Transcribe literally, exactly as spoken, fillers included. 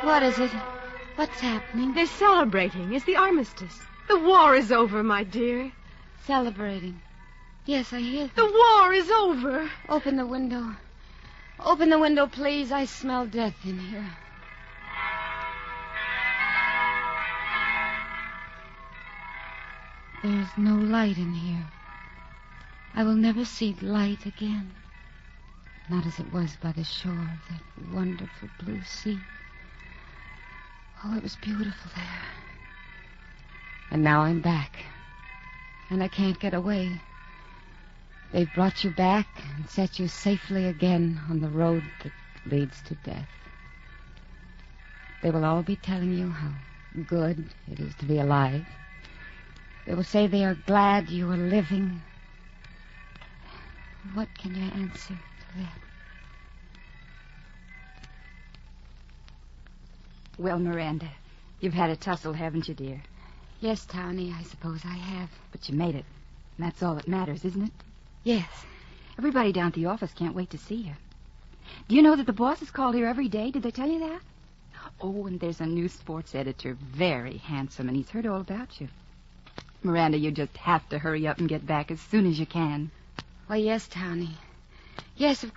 What is it? What's happening? They're celebrating. It's the armistice. The war is over, my dear. Celebrating. Yes, I hear that. The war is over. Open the window. Open the window, please. I smell death in here. There's no light in here. I will never see light again. Not as it was by the shore of that wonderful blue sea. Oh, it was beautiful there. And now I'm back. And I can't get away. They've brought you back and set you safely again on the road that leads to death. They will all be telling you how good it is to be alive. They will say they are glad you are living. What can you answer to that? Well, Miranda, you've had a tussle, haven't you, dear? Yes, Townie, I suppose I have. But you made it. And that's all that matters, isn't it? Yes. Everybody down at the office can't wait to see you. Do you know that the boss is called here every day? Did they tell you that? Oh, and there's a new sports editor, very handsome, and he's heard all about you. Miranda, you just have to hurry up and get back as soon as you can. Why, yes, Townie. Yes, of